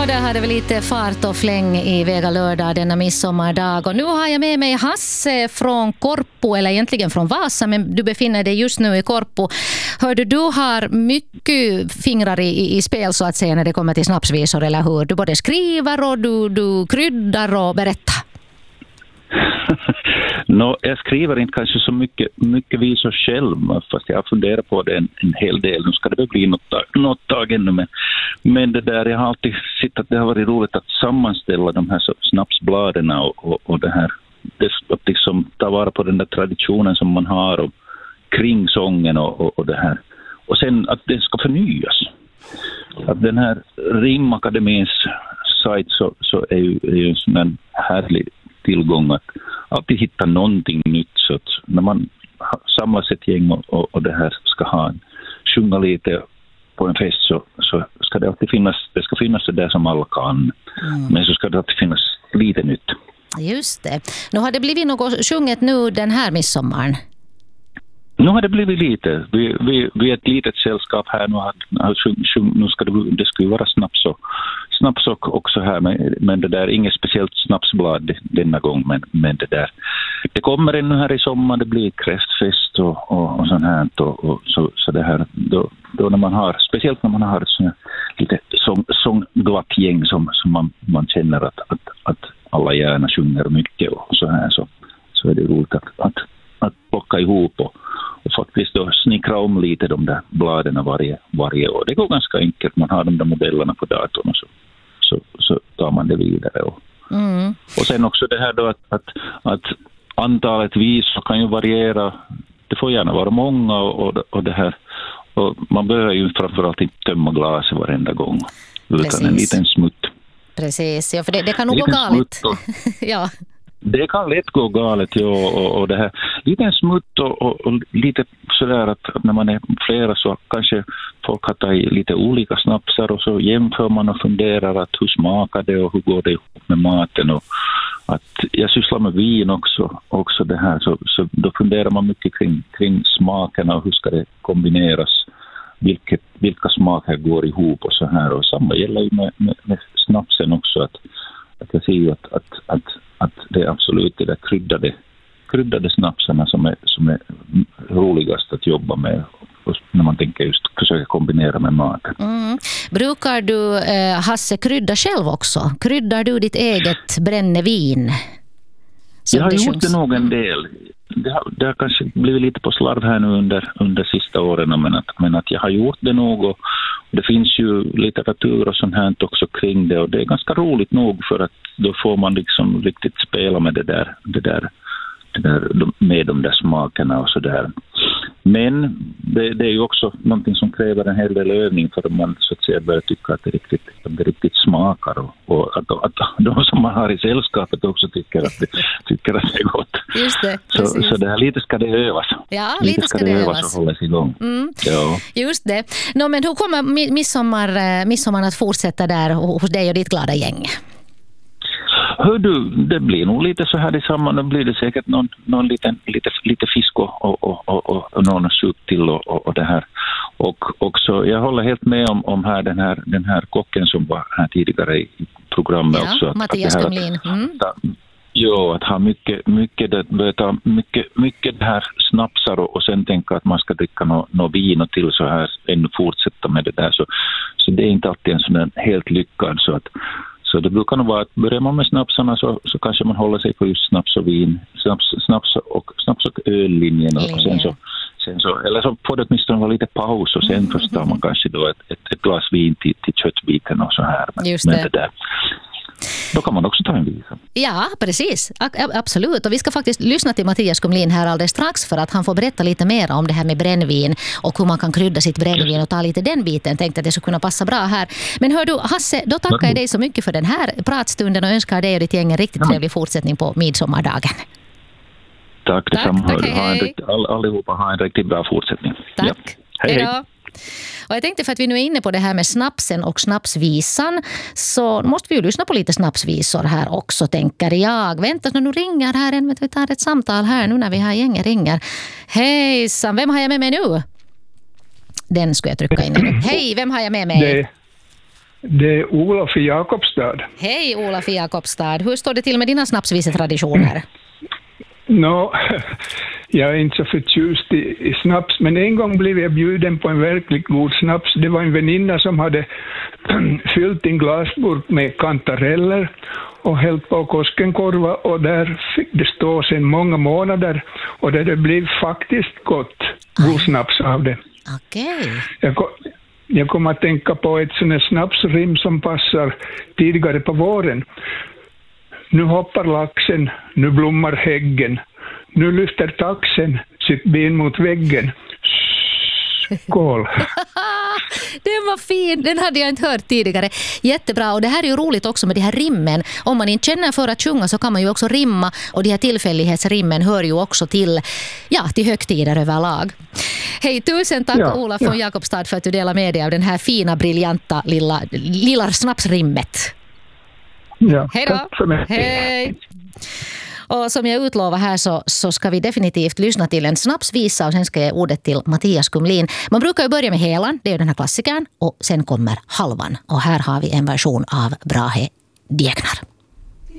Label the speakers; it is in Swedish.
Speaker 1: där hade vi lite fart och fläng i Vega lördag denna midsommardag. Och nu har jag med mig Hasse från Korpo, eller egentligen från Vasa, men du befinner dig just nu i Korpo. Hörde, du har mycket fingrar i spel så att säga när det kommer till snapsvisor, eller hur? Du både skriver och du kryddar och berättar.
Speaker 2: Jag skriver inte kanske så mycket visor själv, fast jag funderar på det en hel del. Nu ska det väl bli något tag ännu. Men det där, jag har alltid sett att det har varit roligt att sammanställa de här snapsbladen och det här. Att liksom ta vara på den där traditionen som man har och kring sången och det här. Och sen att det ska förnyas. Att den här Rimakademins sajt så är ju en sån här härlig tillgång att alltid hitta någonting nytt, så att när man samlas ett gäng och det här ska sjunga lite på en fest så ska det alltid finnas det där som alla kan, men så ska det alltid finnas lite nytt.
Speaker 1: Just det. Nu har det blivit något sjunget nu den här midsommaren.
Speaker 2: Nu har det blivit lite. Vi är ett litet sällskap här. Nu ska det skulle vara snaps också här. Men det där, inget speciellt snapsblad denna gång. Men det där. Det kommer ännu här i sommar. Det blir kräftfest och sånt här. Så det här. Då när man har, speciellt när man har så lite sångglatt gäng som man känner att alla gärna sjunger mycket och så här. Så är det roligt att plocka ihop och faktiskt då snickra om lite de där bladen varje år. Det går ganska enkelt. Man har de där modellerna på datorn och så tar man det vidare. Och sen också det här då att antalet visor kan ju variera. Det får gärna vara många och det här. Och man behöver ju framförallt inte tömma glaset varenda gång. Utan precis. En liten smutt.
Speaker 1: Precis, ja, för det kan nog gå galet. Ja.
Speaker 2: Det kan lätt gå galet, ja, och det här. Lite en smutt och lite sådär att när man är flera så kanske folk har tagit lite olika snapsar och så jämför man och funderar att hur smakar det och hur går det ihop med maten, och att jag sysslar med vin också det här, så då funderar man mycket kring smakerna och hur ska det kombineras, vilka smaker går ihop och så här, och samma gäller ju med snapsen också, att jag ser ju att det är absolut det där kryddade snapsarna som är roligast att jobba med när man tänker just försöka kombinera med maten.
Speaker 1: Brukar du, Hasse, krydda själv också? Kryddar du ditt eget brännevin?
Speaker 2: Jag har gjort det nog en del. Det har kanske blivit lite på slarv här nu under sista åren, men att jag har gjort det nog, och det finns ju litteratur och sånt här också kring det, och det är ganska roligt nog, för att då får man liksom riktigt spela med det där med de där smakerna och så där. Men det är ju också någonting som kräver en hel del övning för att man så att säga börjar tycka att det riktigt smakar, och att de som man har i sällskapet också tycker att det är gott.
Speaker 1: Just det,
Speaker 2: så det här lite ska det övas.
Speaker 1: Ja, lite ska det övas
Speaker 2: och hållas igång. Ja.
Speaker 1: Just det. Men hur kommer midsommar att fortsätta där hos dig och ditt glada gäng?
Speaker 2: Hör du, det blir nog lite så här i samman. Då blir det säkert någon lite fisk och någon sup till och det här. Och också, jag håller helt med om här den här kocken som var här tidigare i programmet också.
Speaker 1: Mattias Kumlin.
Speaker 2: Jo, att ha mycket det här snapsar och sen tänka att man ska dricka något vin och till så här ännu fortsätta med det där. Så det är inte alltid en sån där helt lyckad, så det brukar nog vara att börjar man med snapsarna så kanske man håller sig på just snaps och vin, snaps och öllinjen, och sen så eller så får det åtminstone vara lite paus och sen först tar man kanske då ett glas vin till köttbiten och så här.
Speaker 1: Just det.
Speaker 2: Men det där. Då kan man också ta en visa.
Speaker 1: Ja, precis. Absolut. Och vi ska faktiskt lyssna till Mattias Kumlin här alldeles strax, för att han får berätta lite mer om det här med brännvin och hur man kan krydda sitt brännvin och ta lite den biten. Tänkte att det skulle kunna passa bra här. Men hör du, Hasse, då tackar jag dig så mycket för den här pratstunden och önskar dig och ditt gäng en riktigt trevlig fortsättning på midsommardagen.
Speaker 2: Tack detsamma. Allihopa ha en riktigt bra fortsättning.
Speaker 1: Tack.
Speaker 2: Ja. Hej.
Speaker 1: Och jag tänkte, för att vi nu är inne på det här med snapsen och snapsvisan, så måste vi ju lyssna på lite snapsvisor här också, tänker jag. Vänta, nu ringer här vi tar ett samtal här nu när vi har gänget ringer. Hejsan, vem har jag med mig nu? Den ska jag trycka in nu. Hej, vem har jag med mig?
Speaker 3: Det är Olof i Jakobstad.
Speaker 1: Hej Olof i Jakobstad. Hur står det till med dina snapsvisetraditioner?
Speaker 3: Jag är inte så förtjust i snaps, men en gång blev jag bjuden på en verkligt god snaps. Det var en väninna som hade fyllt en glasburk med kantareller och hällt på Koskenkorva, och där fick det stå sedan många månader, och det blev faktiskt gott god snaps av det.
Speaker 1: Okej.
Speaker 3: Jag kommer att tänka på ett sånt snapsrim som passar tidigare på våren. Nu hoppar laxen, nu blommar häggen. Nu lyfter taxen sitt ben mot väggen. Skål!
Speaker 1: Den var fin, den hade jag inte hört tidigare. Jättebra, och det här är ju roligt också med de här rimmen. Om man inte känner för att sjunga så kan man ju också rimma, och de här tillfällighetsrimmen hör ju också till högtider överlag. Hej, tusen tack Ola från Jakobstad för att du delar med dig av den här fina, briljanta lilla snapsrimmet.
Speaker 3: Ja,
Speaker 1: hej då!
Speaker 3: Tack för mig.
Speaker 1: Hej! Och som jag utlovar här så ska vi definitivt lyssna till en snapsvisa, och sen ska jag ge ordet till Mattias Kumlin. Man brukar ju börja med helan, det är ju den här klassikern, och sen kommer halvan. Och här har vi en version av Brahe Diegnar.